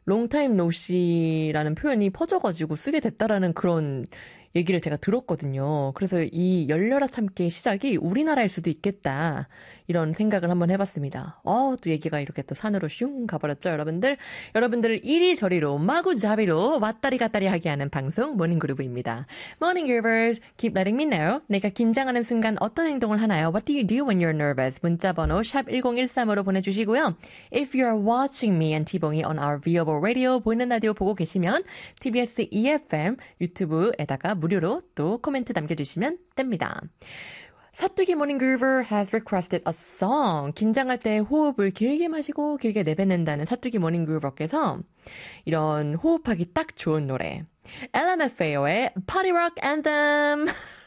롱타임 노시라는 표현이 퍼져가지고 쓰게 됐다라는 그런 얘기를 제가 들었거든요. 그래서 이 열려라 참깨의 시작이 우리나라일 수도 있겠다. 이런 생각을 한번 해봤습니다. 또 얘기가 이렇게 또 산으로 슝 가버렸죠, 여러분들. 여러분들을 이리저리로 마구잡이로 왔다리 갔다리 하게 하는 방송 모닝그루브입니다. Morning Groovers, keep letting me know. 내가 긴장하는 순간 어떤 행동을 하나요? What do you do when you're nervous? 문자번호 샵 1013으로 보내주시고요. If you're watching me and T봉이 on our viewable radio, 보이는 라디오 보고 계시면 TBS EFM 유튜브에다가 무료로 또 코멘트 남겨주시면 됩니다. 사투기 모닝 그루버 has requested a song. 긴장할 때 호흡을 길게 마시고 길게 내뱉는다는 사투기 모닝 그루버께서 이런 호흡하기 딱 좋은 노래. LMFAO의 Party Rock Anthem.